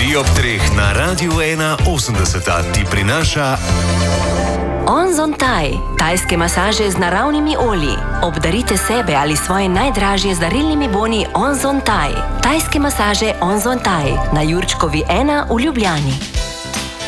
Tri ob treh na Radiu 81 ti prinaša Onzon Thai, tajske masaže z naravnimi olji. Obdarite sebe ali svoje najdražje z darilnimi boni Onzon Thai. Tajske masaže Onzon Thai na Jurčkovi 1 v Ljubljani.